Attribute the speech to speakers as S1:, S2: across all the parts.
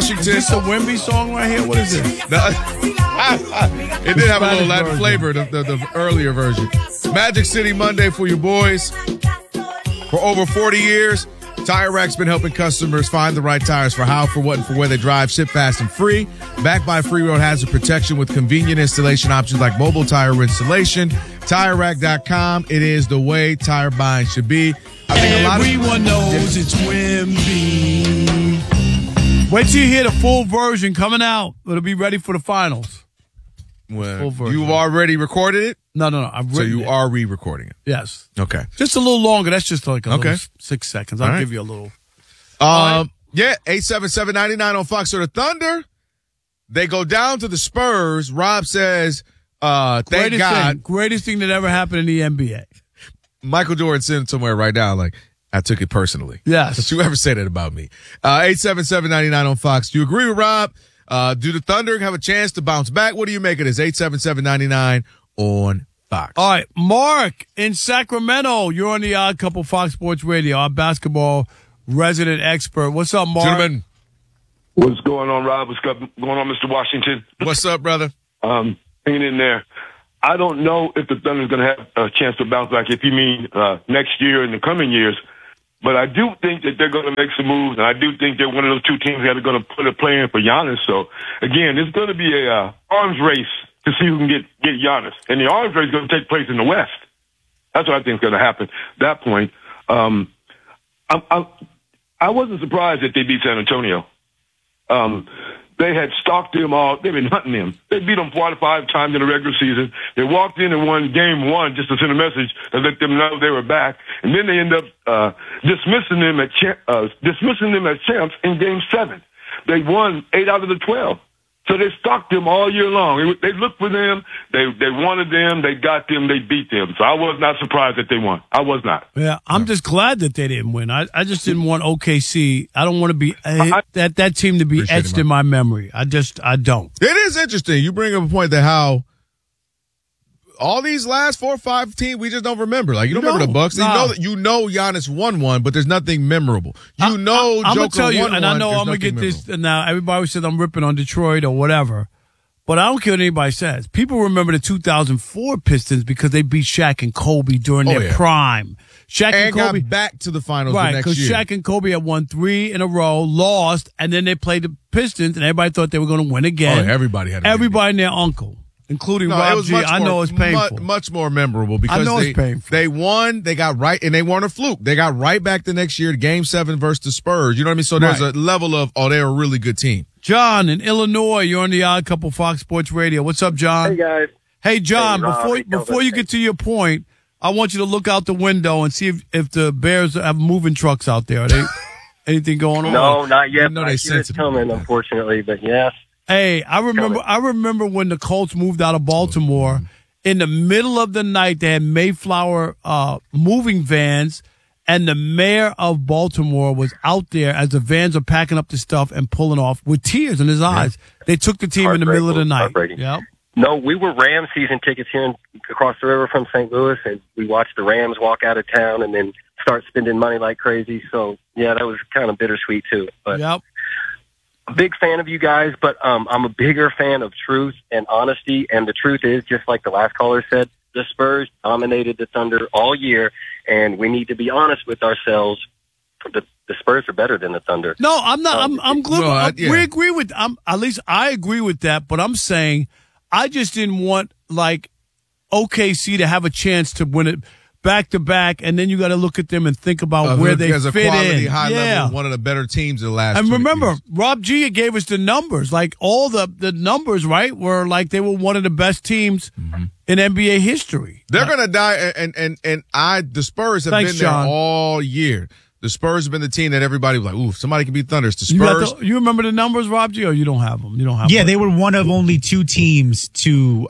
S1: Washington.
S2: Is this a Wemby song right here? What is this?
S1: It did have a little Latin flavor, the earlier version. Magic City Monday for you boys. For over 40 years, Tire Rack's been helping customers find the right tires for how, for what, and for where they drive. Ship fast and free. Backed by Free Road Hazard Protection with convenient installation options like mobile tire installation. TireRack.com. It is the way tire buying should be. I think
S2: everyone knows it's Wemby. Wait till you hear the full version coming out. It'll be ready for the finals.
S1: Well, you've already recorded it?
S2: No. So
S1: you are re-recording it?
S2: Yes.
S1: Okay.
S2: Just a little longer. That's just like a little 6 seconds. I'll give you a little.
S1: Yeah, 877-99 on Fox. So the Thunder, they go down to the Spurs. Rob says, thank God.
S2: Greatest thing that ever happened in the NBA.
S1: Michael Jordan sent somewhere right now, like, I took it personally.
S2: Yes.
S1: Don't you ever say that about me. 877-99 on Fox. Do you agree with Rob? Do the Thunder have a chance to bounce back? What do you make of this? 877-99 on Fox.
S2: All right. Mark in Sacramento. You're on the Odd Couple Fox Sports Radio, our basketball resident expert. What's up, Mark?
S1: Gentlemen.
S3: What's going on, Rob? What's going on, Mr. Washington?
S1: What's up, brother?
S3: Hanging in there. I don't know if the Thunder's going to have a chance to bounce back, if you mean next year and the coming years. But I do think that they're going to make some moves, and I do think they're one of those two teams that are going to put a play in for Giannis. So, again, it's going to be a arms race to see who can get Giannis. And the arms race is going to take place in the West. That's what I think is going to happen at that point. I wasn't surprised that they beat San Antonio. They had stalked them all. They've been hunting them. They beat them 4 to 5 times in the regular season. They walked in and won game 1 just to send a message to let them know they were back. And then they end up dismissing them as champs in game 7. They won 8 out of the 12. So they stalked them all year long. They looked for them. They wanted them. They got them. They beat them. So I was not surprised that they won. I was not.
S2: Yeah, I'm just glad that they didn't win. I just didn't want OKC. I don't want to be that team to be etched in my memory. I don't.
S1: It is interesting. You bring up a point that how all these last 4 or 5 teams, we just don't remember. Like, you don't remember the Bucks. No. You know Giannis won one, but there's nothing memorable. I'm
S2: gonna tell you,
S1: won
S2: and
S1: one,
S2: I know I'm going to get this now. Everybody says I'm ripping on Detroit or whatever, but I don't care what anybody says. People remember the 2004 Pistons because they beat Shaq and Kobe during their prime. Shaq and Kobe
S1: got back to the finals
S2: right,
S1: the next year.
S2: Because Shaq and Kobe had won 3 in a row, lost, and then they played the Pistons, and everybody thought they were going to win again.
S1: Everybody had
S2: everybody and their uncle. Including Rob G. I know it's painful.
S1: Much more memorable because
S2: I know it's painful.
S1: They won, they got right, and they weren't a fluke. They got right back the next year, Game 7 versus the Spurs. You know what I mean? So there's a level of, they're a really good team.
S2: John in Illinois, you're on the Odd Couple Fox Sports Radio. What's up, John?
S4: Hey, guys.
S2: Hey, John, before you get to your point, I want you to look out the window and see if the Bears have moving trucks out there. Are they anything going on?
S4: No, not yet.
S1: No,
S4: I hear it's coming, unfortunately, but yes.
S2: Hey, I remember when the Colts moved out of Baltimore. In the middle of the night, they had Mayflower moving vans, and the mayor of Baltimore was out there as the vans are packing up the stuff and pulling off with tears in his eyes. They took the team in the middle of the night. Yep.
S4: No, we were Rams season tickets here across the river from St. Louis, and we watched the Rams walk out of town and then start spending money like crazy. So, yeah, that was kind of bittersweet, too. But
S2: yep.
S4: A big fan of you guys, but I'm a bigger fan of truth and honesty. And the truth is, just like the last caller said, the Spurs dominated the Thunder all year, and we need to be honest with ourselves. The Spurs are better than the Thunder.
S2: No, I'm not. I'm glad. We agree with. At least I agree with that. But I'm saying I just didn't want like OKC to have a chance to win it back to back, and then you got to look at them and think about where they fit
S1: quality,
S2: in.
S1: High level, one of the better teams of the last.
S2: And
S1: 20
S2: remember,
S1: years.
S2: Rob G gave us the numbers. Like all the numbers, right, were like they were one of the best teams in NBA history.
S1: They're gonna die, and the Spurs have been there all year. The Spurs have been the team that everybody was like, ooh, somebody can beat Thunder. It's the Spurs.
S2: You remember the numbers, Rob G, or you don't have them? You don't have them.
S5: Yeah, they were one of only 2 teams to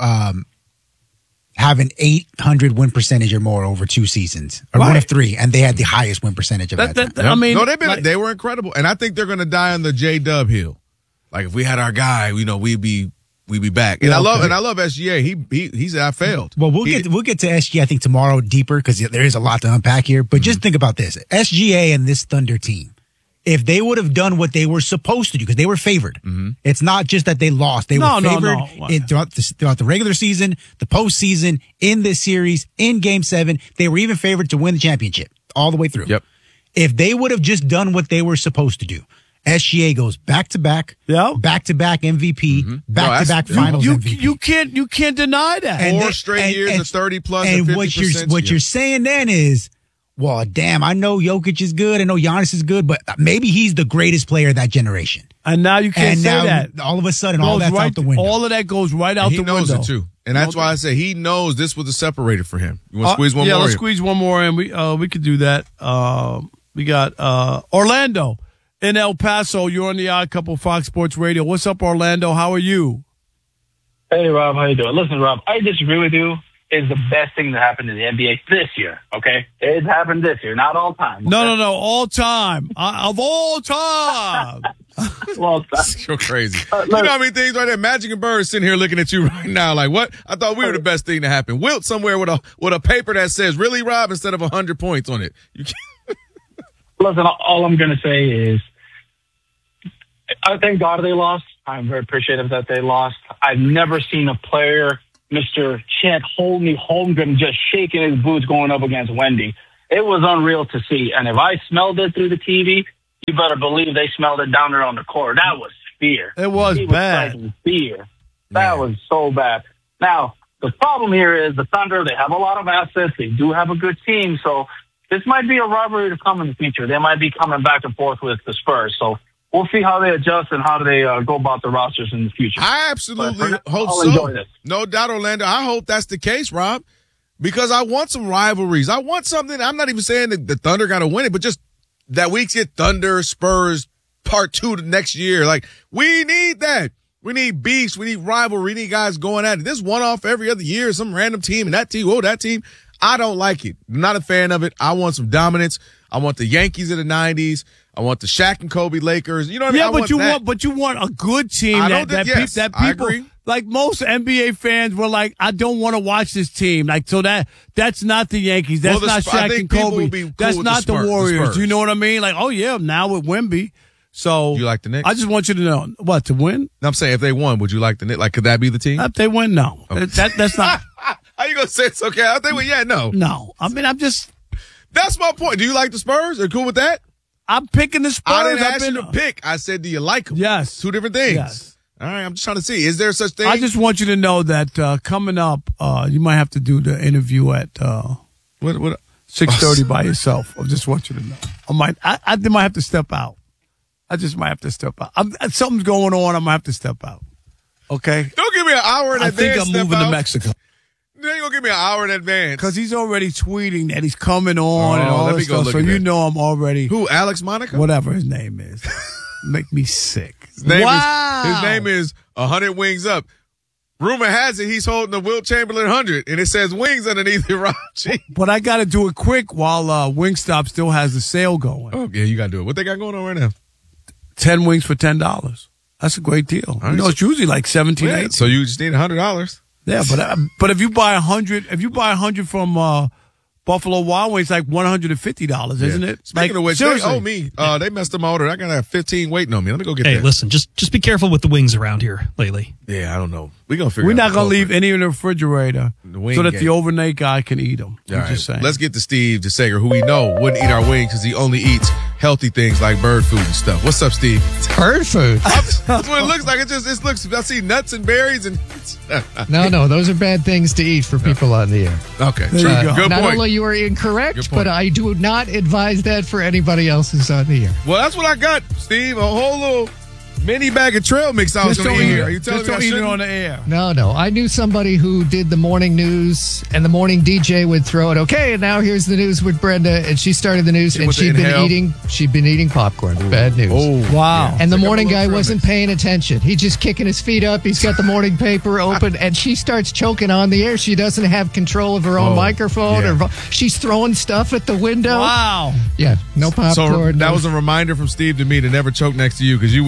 S5: have an 800 win percentage or more over 2 seasons, or one of 3, and they had the highest win percentage of that time.
S2: I mean,
S1: they were incredible, and I think they're going to die on the J-Dub hill. Like if we had our guy, we'd be back. And I love SGA. He said I failed.
S5: Well, we'll get to SGA I think tomorrow deeper because there is a lot to unpack here. But just think about this: SGA and this Thunder team If they would have done what they were supposed to do, because they were favored. It's not just that they lost. They were favored throughout the regular season, the postseason, in this series, in Game 7. They were even favored to win the championship all the way through.
S1: Yep.
S5: If they would have just done what they were supposed to do, SGA goes back-to-back, back-to-back MVP, back-to-back finals MVP.
S2: You can't deny that.
S5: And
S1: Four straight years of 30-plus and 50%.
S5: What you're saying then is, well, damn, I know Jokic is good. I know Giannis is good, but maybe he's the greatest player of that generation.
S2: And now you can't say that.
S5: All of a sudden, all that's out the window.
S2: All of that goes right out the window.
S1: He knows it, too. And that's why I say he knows this was a separator for him. You want to squeeze one more?
S2: Yeah, let's squeeze one more, and we could do that. We got Orlando in El Paso. You're on the Odd Couple Fox Sports Radio. What's up, Orlando? How are you?
S6: Hey, Rob. How you doing? Listen, Rob, I disagree with you. Is the best thing that happened to the NBA this year, okay? It happened this year, not all time. Okay?
S2: No, all time. Of all time.
S6: Well,
S1: you're crazy. You know how many things right there? Magic and Bird sitting here looking at you right now like, what? I thought we were the best thing to happen. Wilt somewhere with a paper that says, really, Rob, instead of 100 points on it. You can't.
S6: Listen, all I'm going to say is, I thank God they lost. I'm very appreciative that they lost. I've never seen a player, Mr. Chet Holmgren, just shaking his boots going up against Wendy. It was unreal to see. And if I smelled it through the TV, you better believe they smelled it down there on the court. That was fear.
S2: It was bad.
S6: Like fear. That was so bad. Now, the problem here is the Thunder, they have a lot of assets. They do have a good team. So this might be a rivalry to come in the future. They might be coming back and forth with the Spurs. So we'll see how they adjust and how they go about the rosters in the future.
S1: I absolutely hope
S6: I'll
S1: so.
S6: enjoy this.
S1: No doubt, Orlando. I hope that's the case, Rob, because I want some rivalries. I want something. I'm not even saying that the Thunder got to win it, but just that we get Thunder, Spurs, part 2 the next year. Like, we need that. We need beefs. We need rivalry. We need guys going at it. This one-off every other year, some random team, and that team. I don't like it. I'm not a fan of it. I want some dominance. I want the Yankees of the 90s. I want the Shaq and Kobe Lakers. You know what I mean?
S2: But you want a good team that people like most NBA fans were like, I don't want to watch this team. Like, so that's not the Yankees. That's not Shaq and Kobe. That's not the Warriors. You know what I mean? Like, oh yeah, now with Wemby. So
S1: you like the Knicks?
S2: I just want you to know what to win.
S1: I'm saying if they won, would you like the Knicks? Like, could that be the team?
S2: If they win, no. Okay. That's not.
S1: How you gonna say it's okay? If they win, yeah, no.
S2: No. I mean, I'm just.
S1: That's my point. Do you like the Spurs? Are you cool with that?
S2: I'm picking the Spurs.
S1: I didn't ask you to pick. I said, do you like them?
S2: Yes.
S1: 2 different things.
S2: Yes.
S1: All right. I'm just trying to see. Is there such thing?
S2: I just want you to know that coming up, you might have to do the interview at
S1: what
S2: 6:30 by yourself. I just want you to know. I might have to step out. I just might have to step out. Something's going on. I might have to step out. Okay?
S1: Don't give me an hour in advance.
S2: I think I'm moving to Mexico.
S1: You ain't gonna give me an hour in advance.
S2: Because he's already tweeting that he's coming on and all that stuff. So you know I'm already.
S1: Who, Alex Monica?
S2: Whatever his name is. Make me sick.
S1: His name is 100 Wings Up. Rumor has it he's holding the Wilt Chamberlain 100, and it says wings underneath it, Rob G.
S2: But I got to do it quick while Wingstop still has the sale going.
S1: Oh, yeah, you got to do it. What they got going on right now?
S2: 10 wings for $10. That's a great deal. You know, it's usually like $17, $18.
S1: So you just need $100.
S2: Yeah, but if you buy 100 from Buffalo Wild Wings, like $150, isn't it?
S1: Speaking of which, seriously. They owe me. They messed them order. I got to have 15 waiting on me. Let me go get that.
S7: Hey, listen, just be careful with the wings around here lately.
S1: Yeah, I don't know. We're going to figure
S2: We're
S1: out.
S2: not going to leave any in the refrigerator so that the overnight guy can eat them.
S1: All right.
S2: Just saying.
S1: Let's get to Steve DeSager, who we know wouldn't eat our wings because he only eats healthy things like bird food and stuff. What's up, Steve?
S8: Bird food.
S1: That's what it looks like. It looks. I see nuts and berries and.
S8: No, those are bad things to eat for people on the air.
S1: Okay,
S2: there you go.
S1: Good
S8: not
S1: point.
S8: Only you are incorrect, but I do not advise that for anybody else who's on the air.
S1: Well, that's what I got, Steve. A whole little mini bag of trail mix I was going to eat here. Are you telling me I shouldn't?
S2: Eat it on the air.
S8: No. I knew somebody who did the morning news, and the morning DJ would throw it. Okay, and now here's the news with Brenda, and she started the news, and she'd been eating popcorn. Ooh. Bad news.
S2: Oh, wow!
S8: And the morning guy wasn't paying attention. He's just kicking his feet up. He's got the morning paper open, and she starts choking on the air. She doesn't have control of her own microphone, or she's throwing stuff at the window.
S2: Wow!
S8: Yeah, no popcorn.
S1: So that was a reminder from Steve to me to never choke next to you because you would be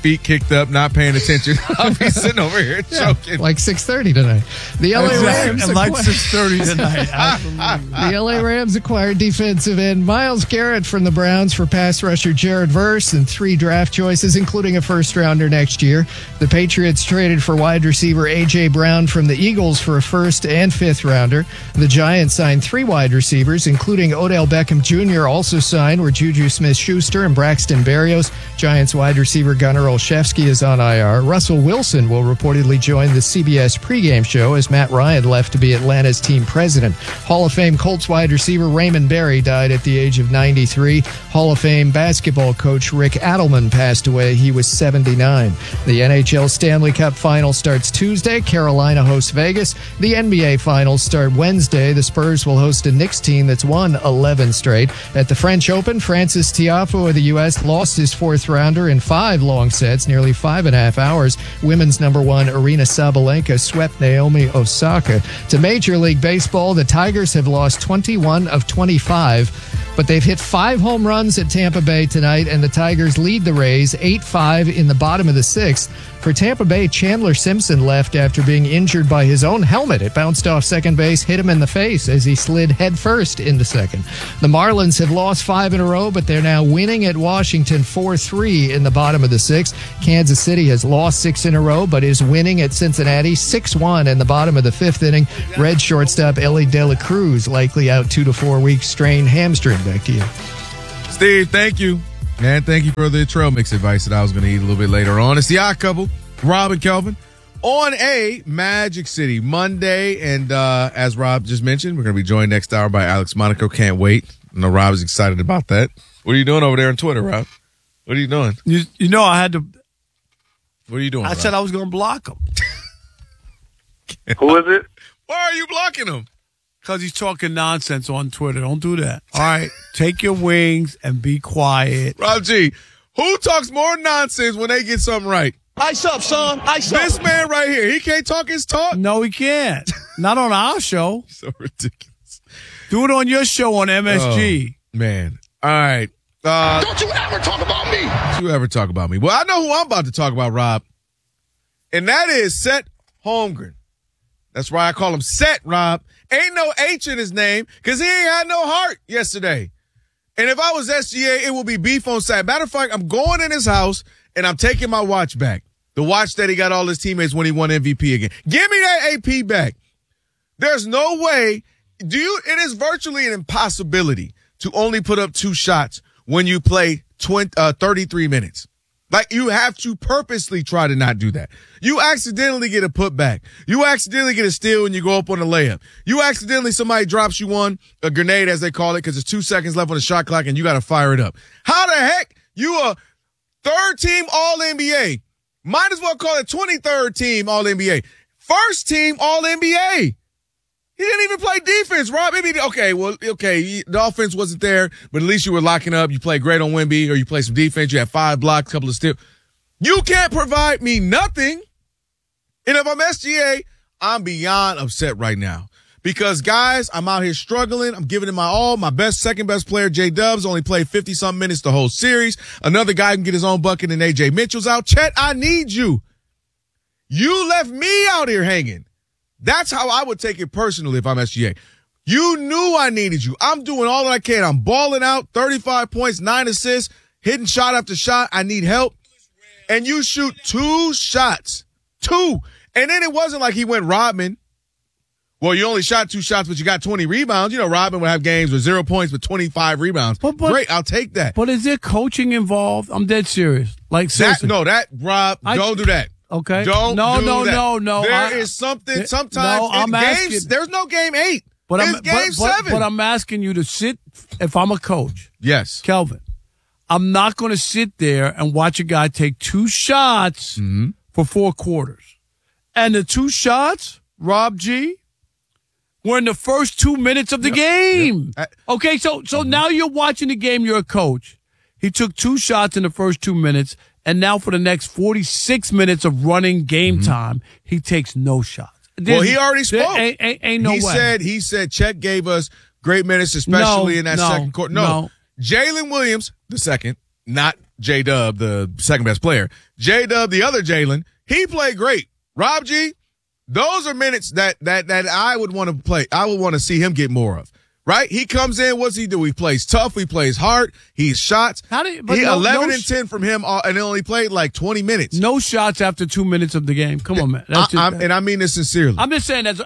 S1: feet kicked up, not paying attention. I'll be sitting over here choking.
S8: Like 6:30 tonight. The LA Rams
S2: like 6:30 tonight. Absolutely.
S8: The LA Rams acquired defensive end Myles Garrett from the Browns for pass rusher Jared Verse and 3 draft choices, including a first-rounder next year. The Patriots traded for wide receiver A.J. Brown from the Eagles for a first and 5th rounder. The Giants signed 3 wide receivers, including Odell Beckham Jr. Also signed were Juju Smith-Schuster and Braxton Berrios. Giants wide receiver Gunnar Olszewski is on IR. Russell Wilson will reportedly join the CBS pregame show as Matt Ryan left to be Atlanta's team president. Hall of Fame Colts wide receiver Raymond Berry died at the age of 93. Hall of Fame basketball coach Rick Adelman passed away. He was 79. The NHL Stanley Cup Final starts Tuesday. Carolina hosts Vegas. The NBA Finals start Wednesday. The Spurs will host a Knicks team that's won 11 straight. At the French Open, Francis Tiafoe of the U.S. lost his 4th rounder in 5 long sets, nearly 5.5 hours. Women's number 1 Arina Sabalenka swept Naomi Osaka. To Major League Baseball, the Tigers have lost 21 of 25, but they've hit 5 home runs at Tampa Bay tonight, and the Tigers lead the Rays 8-5 in the bottom of the 6th. For Tampa Bay, Chandler Simpson left after being injured by his own helmet. It bounced off second base, hit him in the face as he slid headfirst into second. The Marlins have lost 5 in a row, but they're now winning at Washington 4-3 in the bottom of the 6th. Kansas City has lost 6 in a row, but is winning at Cincinnati 6-1 in the bottom of the 5th inning. Red shortstop Ellie De La Cruz likely out 2 to 4 weeks strained hamstring. Back to you,
S1: Steve. Thank you. And thank you for the trail mix advice that I was going to eat a little bit later on. It's the Odd Couple, Rob and Kelvin, on a Magic City Monday. And as Rob just mentioned, we're going to be joined next hour by Alex Monaco. Can't wait. I know Rob is excited about that. What are you doing over there on Twitter, Rob? What are you doing?
S2: You know, I had to.
S1: What are you doing,
S2: I
S1: Rob?
S2: said I was going to block him.
S3: Who is it?
S1: Why are you blocking him?
S2: Because he's talking nonsense on Twitter. Don't do that. All right. Take your wings and be quiet.
S1: Rob G, who talks more nonsense when they get something right?
S9: Ice up, son. Ice up.
S1: This man right here. He can't talk his talk?
S2: No, he can't. Not on our show.
S1: So ridiculous.
S2: Do it on your show on MSG.
S1: Oh, man. All right.
S9: Don't you ever talk about me.
S1: Don't you ever talk about me. Well, I know who I'm about to talk about, Rob. And that is Chet Holmgren. That's why I call him Set, Rob. Ain't no H in his name because he ain't had no heart yesterday. And if I was SGA, it would be beef on side. Matter of fact, I'm going in his house and I'm taking my watch back. The watch that he got all his teammates when he won MVP again. Give me that AP back. There's no way. It is virtually an impossibility to only put up 2 shots when you play 33 minutes. Like, you have to purposely try to not do that. You accidentally get a putback. You accidentally get a steal and you go up on a layup. You accidentally, somebody drops you a grenade as they call it, because there's 2 seconds left on the shot clock and you got to fire it up. How the heck you a 3rd team All-NBA? Might as well call it 23rd team All-NBA. 1st team All-NBA. He didn't even play defense, Rob. The offense wasn't there, but at least you were locking up. You played great on Wemby, or you played some defense. You had 5 blocks, a couple of steals. You can't provide me nothing. And if I'm SGA, I'm beyond upset right now. Because, guys, I'm out here struggling. I'm giving it my all. My second best player, J-Dubs, only played 50-something minutes the whole series. Another guy can get his own bucket, and A.J. Mitchell's out. Chet, I need you. You left me out here hanging. That's how I would take it personally if I'm SGA. You knew I needed you. I'm doing all that I can. I'm balling out, 35 points, 9 assists, hitting shot after shot. I need help. And you shoot 2 shots. 2. And then it wasn't like he went Rodman. Well, you only shot 2 shots, but you got 20 rebounds. You know, Rodman would have games with 0 points but 25 rebounds. Great, I'll take that.
S2: But is there coaching involved? I'm dead serious. Like, seriously.
S1: Rob, don't do that.
S2: Okay.
S1: Don't do that.
S2: No.
S1: There is something sometimes in games. There's no game 8. It's game 7.
S2: But I'm asking you to sit, if I'm a coach.
S1: Yes.
S2: Kelvin, I'm not going to sit there and watch a guy take 2 shots for 4 quarters. And the 2 shots, Rob G., were in the first 2 minutes of the game. Okay, so now you're watching the game. You're a coach. He took 2 shots in the first 2 minutes. And now for the next 46 minutes of running game time, he takes no shots.
S1: Well, he already spoke.
S2: Ain't no way.
S1: He said Chet gave us great minutes, especially in that second quarter. No. Jalen Williams, the second, not J-Dub, the second best player. J-Dub, the other Jalen, he played great. Rob G, those are minutes that I would want to play. I would want to see him get more of. Right? He comes in. What's he do? He plays tough. He plays hard. He's shots. 11 and 10 from him, and he only played like 20 minutes.
S2: No shots after 2 minutes of the game. Come on, man.
S1: And I mean this sincerely.
S2: I'm just saying,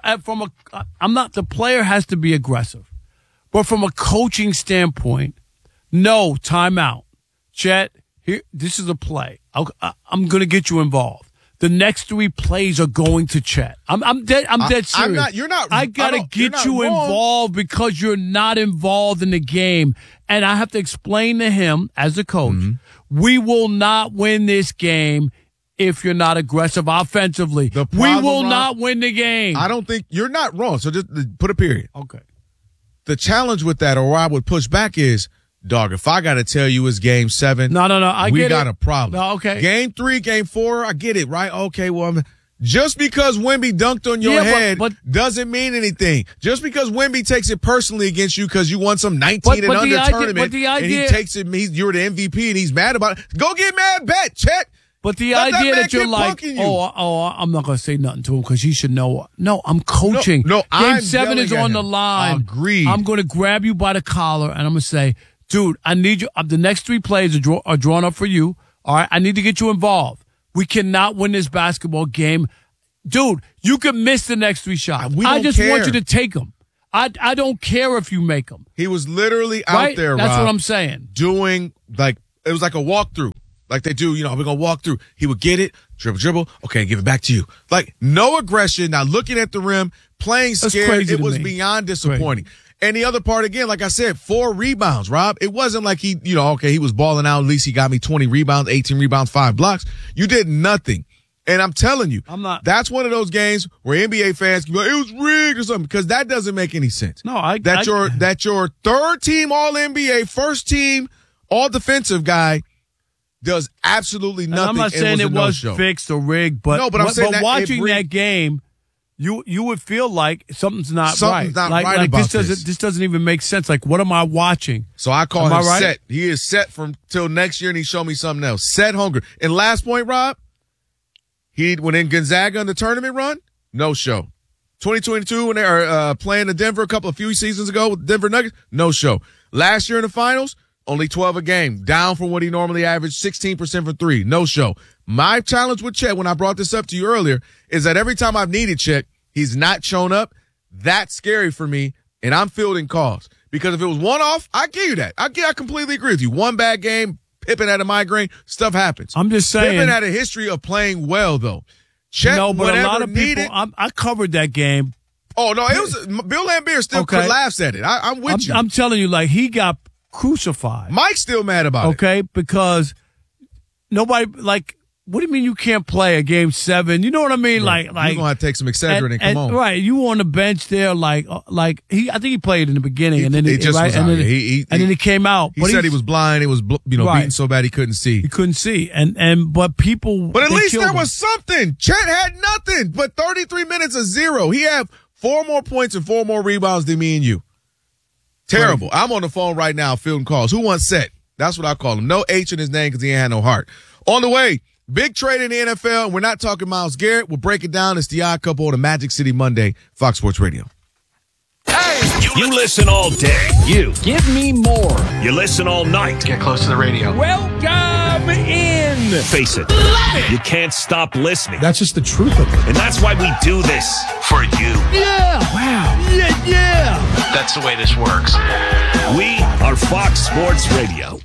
S2: the player has to be aggressive. But from a coaching standpoint, no, timeout. Chet, here, this is a play. I'm going to get you involved. The next 3 plays are going to Chet. I'm dead serious.
S1: You're not.
S2: I gotta get you involved because you're not involved in the game, and I have to explain to him as a coach, we will not win this game if you're not aggressive offensively. We will not win the game.
S1: I don't think you're not wrong. So just put a period.
S2: Okay.
S1: The challenge with that, or where I would push back, is, dog, if I got to tell you it's game 7, we got a problem.
S2: No, okay.
S1: Game 3, game 4, I get it, right? Okay, well, just because Wemby dunked on your head doesn't mean anything. Just because Wemby takes it personally against you because you won some 19 and under tournament, and he takes it, you're the MVP and he's mad about it. Go get mad, bet, check.
S2: But the idea that you're like, I'm not going to say nothing to him because he should know. No, I'm coaching.
S1: No,
S2: Game 7 is on the line.
S1: Agreed.
S2: I'm going to grab you by the collar and I'm going to say, dude, I need you. The next 3 plays are drawn up for you. All right, I need to get you involved. We cannot win this basketball game. Dude, you can miss the next 3 shots. I just want you to take them. I don't care if you make them.
S1: He was literally out there,
S2: That's
S1: Rob,
S2: what I'm saying.
S1: doing, it was like a walkthrough. Like they do, we're going to walk through. He would get it, dribble. Okay, give it back to you. Like, no aggression, not looking at the rim, playing scared. It was beyond disappointing. Crazy. And the other part, again, like I said, 4 rebounds, Rob. It wasn't like he was balling out. At least he got me 20 rebounds, 18 rebounds, 5 blocks. You did nothing. And I'm telling you, that's one of those games where NBA fans can be like, it was rigged or something, because that doesn't make any sense.
S2: No,
S1: that your third team All-NBA, first team All-Defensive guy does absolutely nothing.
S2: And I'm not saying it was fixed or rigged, but
S1: I'm saying
S2: that watching that game, you would feel like something's not right.
S1: Right about
S2: this doesn't even make sense. Like, what am I watching?
S1: So I call him set. He is set from till next year, and he showed me something else. Set hunger. And last point, Rob, when in Gonzaga in the tournament run, no show. 2022 when they are playing in Denver a few seasons ago with Denver Nuggets, no show. Last year in the finals, only 12 a game, down from what he normally averaged, 16% from 3, no show. My challenge with Chet, when I brought this up to you earlier, is that every time I've needed Chet, he's not shown up. That's scary for me, and I'm fielding calls. Because if it was one-off, I give you that. I completely agree with you. One bad game, Pippen had a migraine, stuff happens.
S2: I'm just saying.
S1: Pippen had a history of playing well, though. Chet,
S2: no, but a lot of people, I covered that game.
S1: Oh, no, it was Bill Laimbeer still laughs at it. I'm with you.
S2: I'm telling you, like, he got crucified.
S1: Mike's still mad about it.
S2: Okay, because nobody, like, what do you mean you can't play a game 7? You know what I mean?
S1: Right. You're going to have to take some Excedrin and come on.
S2: Right, you on the bench there, I think he played in the beginning, and then he came out.
S1: He said he was blind. It was beaten so bad he couldn't see.
S2: He couldn't see, but people.
S1: But at least there was something. Chet had nothing but 33 minutes of 0. He had 4 more points and 4 more rebounds than me and you. Terrible. Right. I'm on the phone right now fielding calls. Who wants Set? That's what I call him. No H in his name because he ain't had no heart. On the way, big trade in the NFL, and we're not talking Myles Garrett. We'll break it down. It's the Odd Couple on the Magic City Monday, Fox Sports Radio.
S10: Hey! You listen all day. You.
S11: Give me more.
S10: You listen all night.
S11: Get close to the radio.
S10: Welcome in. Face it. You can't stop listening.
S11: That's just the truth of it.
S10: And that's why we do this. For you.
S11: Yeah. Wow. Yeah. That's the way this works.
S10: We are Fox Sports Radio.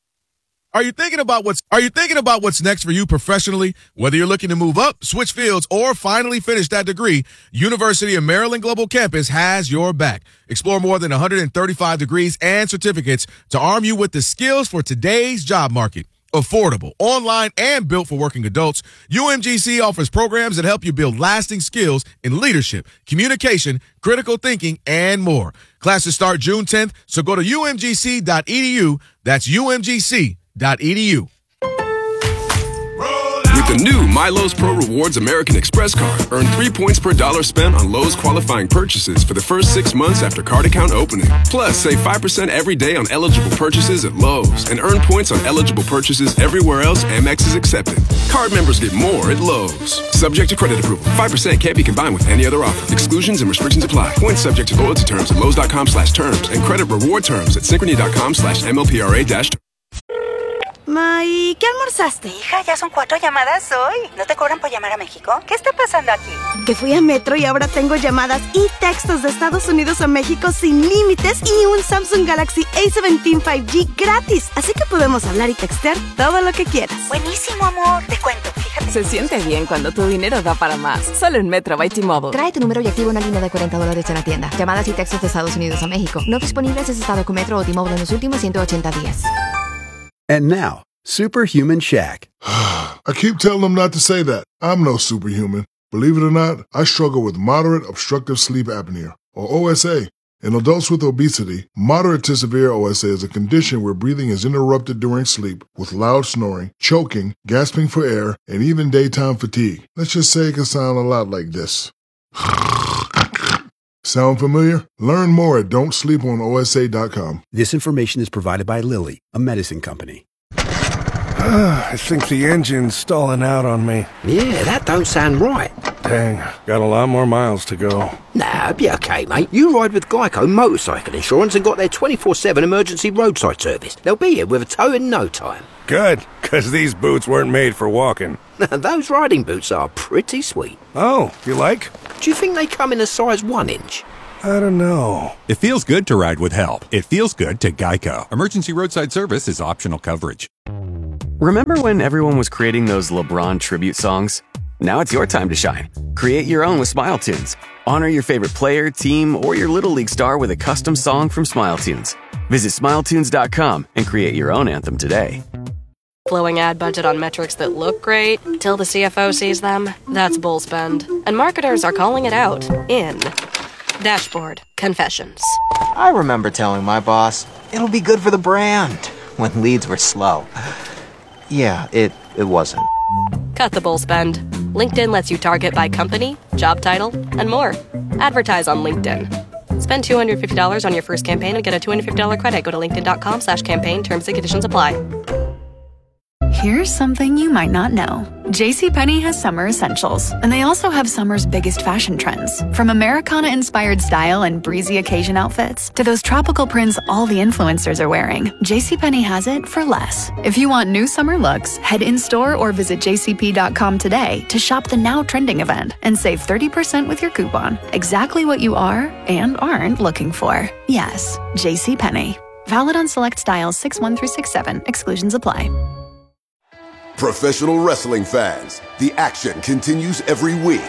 S1: Are you thinking about what's next for you professionally? Whether you're looking to move up, switch fields, or finally finish that degree, University of Maryland Global Campus has your back. Explore more than 135 degrees and certificates to arm you with the skills for today's job market. Affordable, online, and built for working adults, UMGC offers programs that help you build lasting skills in leadership, communication, critical thinking, and more. Classes start June 10th, so go to umgc.edu. That's umgc.edu.
S12: With the new MyLowe's Pro Rewards American Express card, earn 3 points per dollar spent on Lowe's qualifying purchases for the first 6 months after card account opening. Plus, save 5% every day on eligible purchases at Lowe's and earn points on eligible purchases everywhere else Amex is accepted. Card members get more at Lowe's. Subject to credit approval. 5% can't be combined with any other offer. Exclusions and restrictions apply. Points subject to loyalty terms at Lowe's.com/terms and credit reward terms at Synchrony.com/MLPRA-.
S13: Ma, ¿y qué almorzaste? Hija, ya son 4 llamadas hoy. ¿No te cobran por llamar a México? ¿Qué está pasando aquí? Que fui a Metro y ahora tengo llamadas y textos de Estados Unidos a México sin límites y un Samsung Galaxy A17 5G gratis. Así que podemos hablar y textear todo lo que quieras. Buenísimo, amor. Te cuento, fíjate.
S14: Se siente bien cuando tu dinero da para más. Solo en Metro by T-Mobile.
S15: Trae tu número y activa una línea de $40 en la tienda. Llamadas y textos de Estados Unidos a México. No disponibles si has estado con Metro o T-Mobile en los últimos 180 días.
S16: And now, Superhuman Shaq.
S17: I keep telling them not to say that. I'm no superhuman. Believe it or not, I struggle with moderate obstructive sleep apnea, or OSA. In adults with obesity, moderate to severe OSA is a condition where breathing is interrupted during sleep with loud snoring, choking, gasping for air, and even daytime fatigue. Let's just say it can sound a lot like this. Sound familiar? Learn more at don'tsleeponosa.com.
S16: This information is provided by Lilly, a medicine company.
S18: I think the engine's stalling out on me.
S19: Yeah, that don't sound right.
S18: Dang, got a lot more miles to go.
S19: Nah, it'll be okay, mate. You ride with Geico Motorcycle Insurance and got their 24/7 emergency roadside service. They'll be here with a tow in no time.
S18: Good, because these boots weren't made for walking.
S19: Those riding boots are pretty sweet.
S18: Oh, you like?
S19: Do you think they come in a size 1 inch?
S18: I don't know.
S20: It feels good to ride with help. It feels good to Geico. Emergency roadside service is optional coverage.
S21: Remember when everyone was creating those LeBron tribute songs? Now it's your time to shine. Create your own with Smile Tunes. Honor your favorite player, team, or your Little League star with a custom song from Smile Tunes. Visit SmileTunes.com and create your own anthem today.
S22: Blowing ad budget on metrics that look great till the CFO sees them, that's bull spend. And marketers are calling it out in Dashboard Confessions.
S23: I remember telling my boss, it'll be good for the brand, when leads were slow. Yeah, it wasn't.
S22: Cut the bull spend. LinkedIn lets you target by company, job title, and more. Advertise on LinkedIn. Spend $250 on your first campaign and get a $250 credit. Go to linkedin.com/campaign. Terms and conditions apply.
S24: Here's something you might not know. JCPenney has summer essentials, and they also have summer's biggest fashion trends. From Americana-inspired style and breezy occasion outfits to those tropical prints all the influencers are wearing, JCPenney has it for less. If you want new summer looks, head in-store or visit jcp.com today to shop the now trending event and save 30% with your coupon. Exactly what you are and aren't looking for. Yes, JCPenney. Valid on select styles 6-1 through 6-7. Exclusions apply.
S25: Professional wrestling fans, the action continues every week.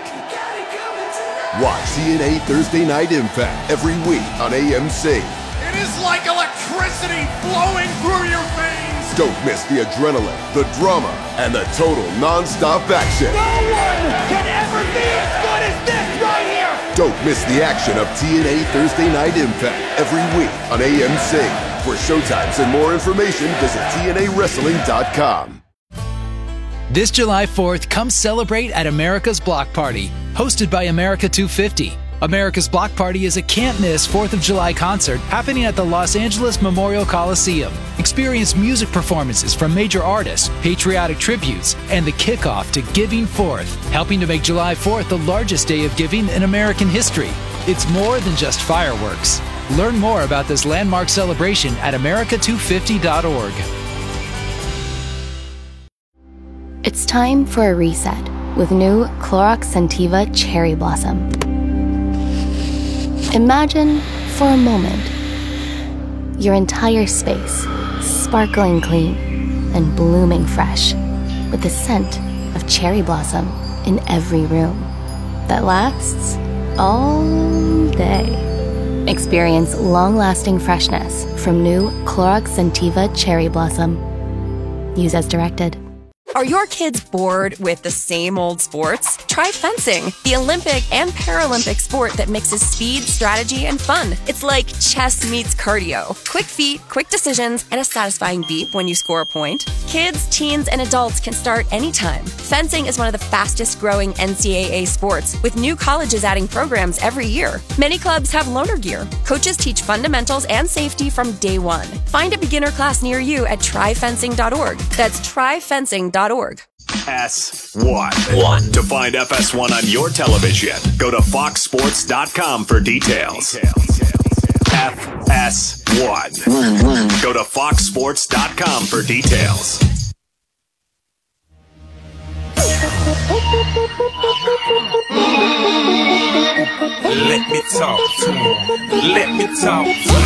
S25: Watch TNA Thursday Night Impact every week on AMC.
S9: It is like electricity flowing through your veins.
S25: Don't miss the adrenaline, the drama, and the total non-stop action.
S9: No one can ever be as good as this right here.
S25: Don't miss the action of TNA Thursday Night Impact every week on AMC. For showtimes and more information, visit TNAWrestling.com.
S26: This July 4th, come celebrate at America's Block Party, hosted by America 250. America's Block Party is a can't-miss 4th of July concert happening at the Los Angeles Memorial Coliseum. Experience music performances from major artists, patriotic tributes, and the kickoff to Giving Forth, helping to make July 4th the largest day of giving in American history. It's more than just fireworks. Learn more about this landmark celebration at america250.org.
S27: It's time for a reset with new Clorox Scentiva Cherry Blossom. Imagine, for a moment, your entire space sparkling clean and blooming fresh with the scent of cherry blossom in every room that lasts all day. Experience long-lasting freshness from new Clorox Scentiva Cherry Blossom. Use as directed.
S2: Are your kids bored with the same old sports? Try fencing, the Olympic and Paralympic sport that mixes speed, strategy, and fun. It's like chess meets cardio. Quick feet, quick decisions, and a satisfying beep when you score a point. Kids, teens, and adults can start anytime. Fencing is one of the fastest growing NCAA sports, with new colleges adding programs every year. Many clubs have loaner gear. Coaches teach fundamentals and safety from day one. Find a beginner class near you at tryfencing.org. That's tryfencing.org.
S10: FS1. To find FS1 on your television, go to foxsports.com for details. FS1. Go to foxsports.com for details.
S3: Let me talk to him. Let me talk to him.